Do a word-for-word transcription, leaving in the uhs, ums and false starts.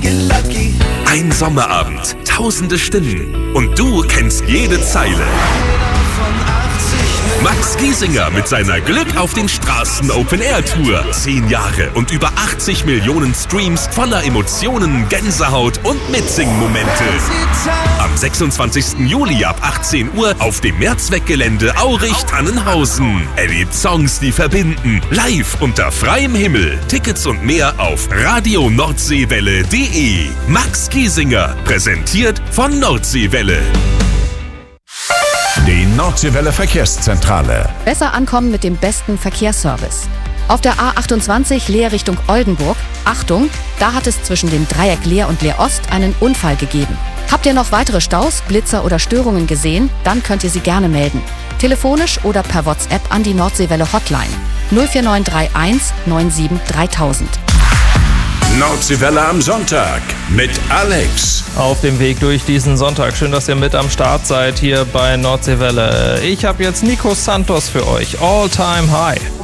Ein Sommerabend, tausende Stimmen und du kennst jede Zeile. Max Giesinger mit seiner Glück auf den Straßen Open Air Tour. Zehn Jahre und über achtzig Millionen Streams voller Emotionen, Gänsehaut und Mitsing-Momente. Am sechsundzwanzigsten Juli ab achtzehn Uhr auf dem Mehrzweckgelände Aurich-Tannenhausen. Erlebt Songs, die verbinden. Live unter freiem Himmel. Tickets und mehr auf radio nordseewelle punkt de. Max Giesinger, präsentiert von Nordseewelle. Die Nordseewelle Verkehrszentrale. Besser ankommen mit dem besten Verkehrsservice. Auf der A achtundzwanzig Leer Richtung Oldenburg. Achtung, da hat es zwischen dem Dreieck Leer und Leer Ost einen Unfall gegeben. Habt ihr noch weitere Staus, Blitzer oder Störungen gesehen? Dann könnt ihr sie gerne melden. Telefonisch oder per WhatsApp an die Nordseewelle Hotline null vier neun drei eins neun sieben dreitausend. Nordseewelle am Sonntag mit Alex. Auf dem Weg durch diesen Sonntag. Schön, dass ihr mit am Start seid hier bei Nordseewelle. Ich habe jetzt Nico Santos für euch. All Time High.